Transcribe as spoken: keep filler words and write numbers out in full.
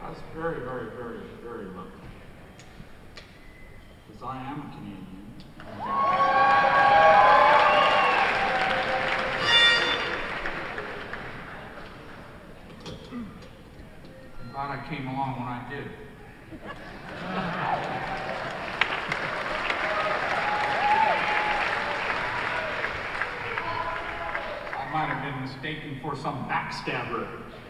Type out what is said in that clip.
That's very, very, very, very lucky. Because I am a Canadian. I'm glad I came along when I did. I might have been mistaken for some backstabber.